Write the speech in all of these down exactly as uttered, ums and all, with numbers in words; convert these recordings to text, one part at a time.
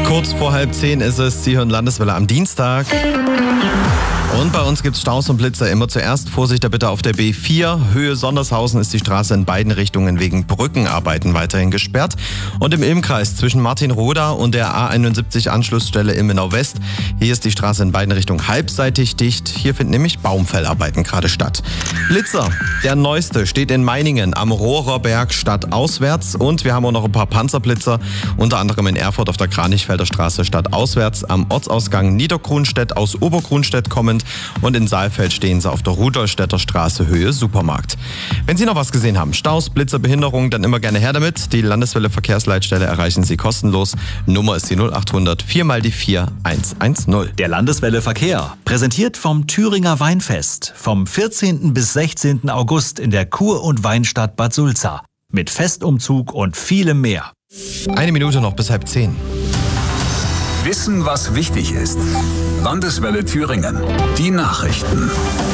Kurz vor halb zehn ist es, Sie hören Landeswelle am Dienstag. Und bei uns gibt es Staus und Blitzer immer zuerst. Vorsicht da bitte auf der B vier. Höhe Sondershausen ist die Straße in beiden Richtungen wegen Brückenarbeiten weiterhin gesperrt. Und im Ilmkreis zwischen Martinroda und der A einundsiebzig Anschlussstelle Ilmenau West. Hier ist die Straße in beiden Richtungen halbseitig dicht. Hier finden nämlich Baumfellarbeiten gerade statt. Blitzer, der neueste, steht in Meiningen am Rohrerberg stadtauswärts. Und wir haben auch noch ein paar Panzerblitzer, unter anderem in Erfurt auf der Kranichfelder Straße stadtauswärts, am Ortsausgang Niedergrunstedt aus Obergrunstedt kommend. Und in Saalfeld stehen sie auf der Rudolstädter Straße Höhe Supermarkt. Wenn Sie noch was gesehen haben, Staus, Blitzer, Behinderung, dann immer gerne her damit. Die Landeswelle Verkehrsleitstelle erreichen Sie kostenlos. Nummer ist die null acht hundert vier mal die vier eins eins null. Der Landeswelle Verkehr, präsentiert vom Thüringer Weinfest, vom vierzehnten bis sechzehnten August in der Kur- und Weinstadt Bad Sulza. Mit Festumzug und vielem mehr. Eine Minute noch bis halb zehn. Wissen, was wichtig ist. Landeswelle Thüringen. Die Nachrichten.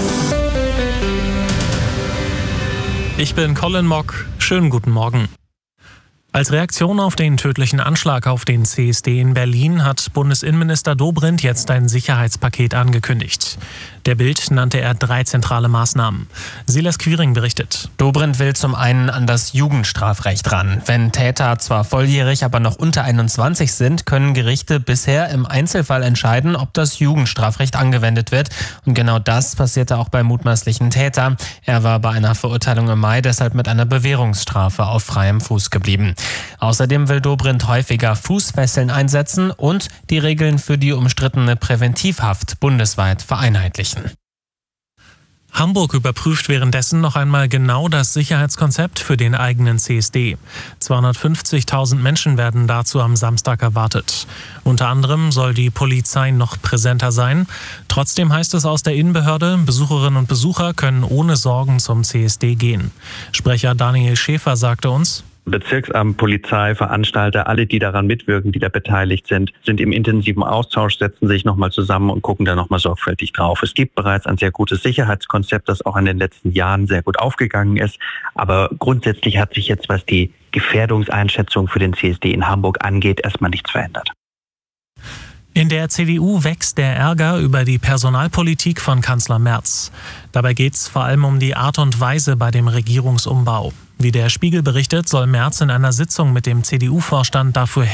Ich bin Colin Mock. Schönen guten Morgen. Als Reaktion auf den tödlichen Anschlag auf den C S D in Berlin hat Bundesinnenminister Dobrindt jetzt ein Sicherheitspaket angekündigt. Der Bild nannte er drei zentrale Maßnahmen. Silas Quiring berichtet. Dobrindt will zum einen an das Jugendstrafrecht ran. Wenn Täter zwar volljährig, aber noch unter einundzwanzig sind, können Gerichte bisher im Einzelfall entscheiden, ob das Jugendstrafrecht angewendet wird. Und genau das passierte auch beim mutmaßlichen Täter. Er war bei einer Verurteilung im Mai deshalb mit einer Bewährungsstrafe auf freiem Fuß geblieben. Außerdem will Dobrindt häufiger Fußfesseln einsetzen und die Regeln für die umstrittene Präventivhaft bundesweit vereinheitlichen. Hamburg überprüft währenddessen noch einmal genau das Sicherheitskonzept für den eigenen C S D. zweihundertfünfzigtausend Menschen werden dazu am Samstag erwartet. Unter anderem soll die Polizei noch präsenter sein. Trotzdem heißt es aus der Innenbehörde, Besucherinnen und Besucher können ohne Sorgen zum C S D gehen. Sprecher Daniel Schäfer sagte uns: Bezirksamt, Polizei, Veranstalter, alle, die daran mitwirken, die da beteiligt sind, sind im intensiven Austausch, setzen sich nochmal zusammen und gucken da nochmal sorgfältig drauf. Es gibt bereits ein sehr gutes Sicherheitskonzept, das auch in den letzten Jahren sehr gut aufgegangen ist. Aber grundsätzlich hat sich jetzt, was die Gefährdungseinschätzung für den C S D in Hamburg angeht, erstmal nichts verändert. In der C D U wächst der Ärger über die Personalpolitik von Kanzler Merz. Dabei geht es vor allem um die Art und Weise bei dem Regierungsumbau. Wie der Spiegel berichtet, soll Merz in einer Sitzung mit dem C D U-Vorstand dafür